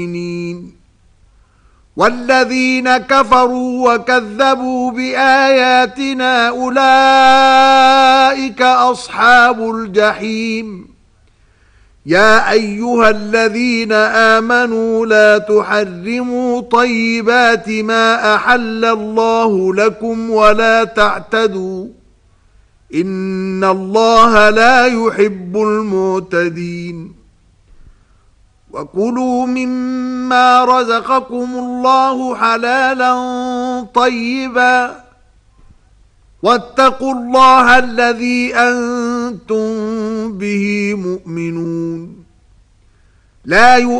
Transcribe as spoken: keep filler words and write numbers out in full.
والذين كفروا وكذبوا بآياتنا أولئك أصحاب الجحيم. يا أيها الذين آمنوا لا تحرموا طيبات ما أحل الله لكم ولا تعتدوا إن الله لا يحب المعتدين. وكلوا مما رزقكم الله حلالا طيبا واتقوا الله الذي أنتم به مؤمنون. لا